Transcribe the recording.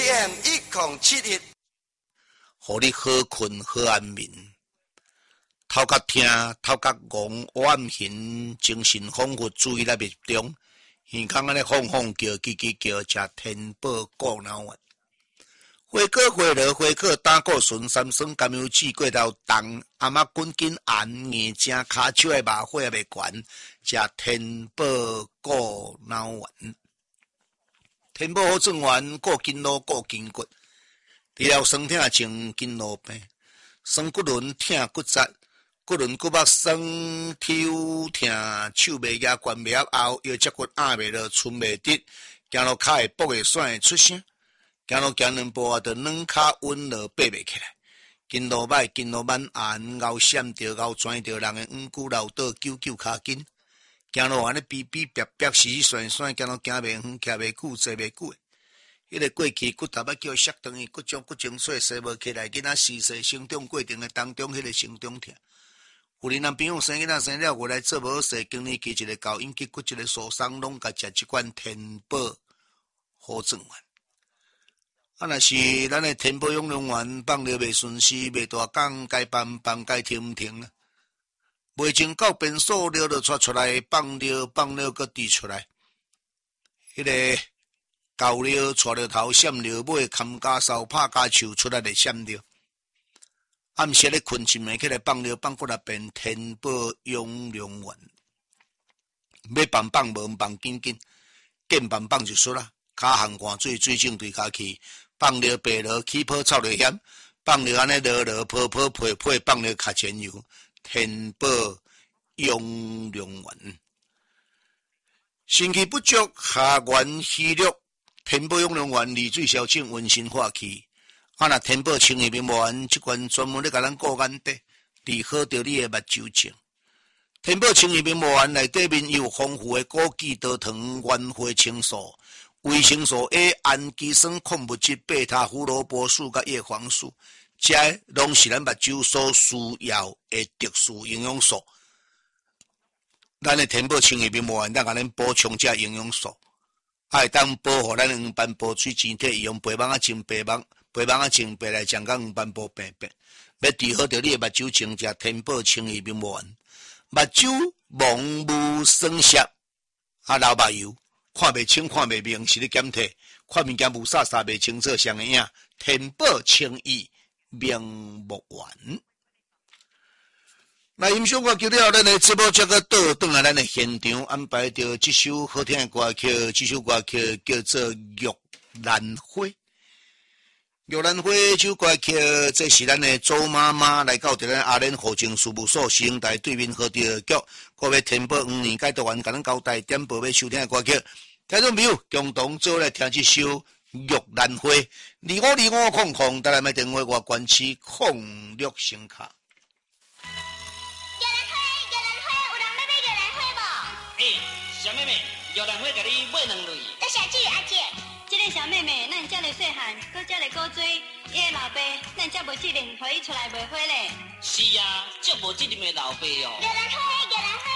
AM1071， 互你好困好安眠。头壳听，头壳戆，晚醒，精神恍惚，注意力不集中，耳孔安尼晃晃叫，叽叽叫，食天宝固脑丸。花果、花螺、花果、胆固醇、三酸甘油酯、过头重，阿妈滚紧按眼睛、骹手的麻火也袂悬，食天宝固脑丸。天宝好转丸，固筋络、固筋骨，治疗酸痛症、筋络病，酸骨轮、痛骨折。骨轮骨肉酸，抽痛，手袂夹，关袂合后，腰脊骨压袂落，寸袂直，行路骹会跛会甩会出声，行路行两步啊，就软骹稳落爬袂起来，筋络歹，筋络慢按，腰闪着，腰转着，人的五骨流倒，揪揪骹筋，行路安尼逼逼逼逼，死死甩甩，行路行袂远，徛袂久，坐袂久。迄个过去骨头要叫摔断去，骨种骨精髓洗无起来，囡仔时势成长过程的当中，迄个成长痛。有哩男朋友生囡仔生了，我来做无势，今年期一个高引起骨一个受伤，拢甲食即款天宝好转丸。啊，若是咱的天宝养龙丸放了袂顺时，袂大讲，该放该停停啊。袂前到便所了就出来，放了搁滴出来。迄个搞了带了头，闪了尾，砍家扫拍家手出来就闪了。暗时咧困醒起来放了放过来变天宝养龙丸，要放无放紧紧，见放就输啦。骹含汗水，水肿对骹去，放了白落起泡臭了险，放了安尼落泡泡配配，放了卡前油，天宝养龙丸。肾气不足，下元虚弱，天宝养龙丸利水消肿，温心化气。啊！若天宝清热明目丸，即款专门咧甲咱顾眼底，治好着你的目睭症。天宝清热明目丸内底面有丰富的枸杞多糖、原花青素、维生素 A、氨基酸、矿物质、贝塔胡萝卜素甲叶黄素，这拢是咱目睭所需要的特殊营养素。咱的天宝清热明目丸，咱甲咱补充这营养素，会当保护咱黄斑部水晶体，用白网啊净白网。白网啊净白来将甲黄斑部病变，要治好着你的目睭症，食天宝清热明目丸。目睭蒙雾酸涩，啊流目油，看袂清看袂明，是咧检体，看物件雾煞煞袂清楚，像个影。天宝清热明目丸。那音响歌曲了，咱的节目这个倒转来咱的现场，安排着这首好听的歌曲，这首歌曲叫做《玉兰花》。玉兰花这首歌曲，这是咱的周妈妈来到咱阿莲户政事务所新台对面和第二局，各位天宝5年解读完，甲咱交代点播要收听的歌曲，听众朋友共同做来听这首《玉兰花》，2525空空，带来买电话我关市控绿声卡。 玉兰花，有人要买玉兰花无？ 小妹妹，玉兰花甲你买2类。 多谢姐阿姐。 这个小妹妹，咱遮个细汉，搁遮个古锥，伊的老爸，咱遮无责任，互伊出来卖花咧。 是啊，足无责任的老爸哦。 玉兰花，玉兰花。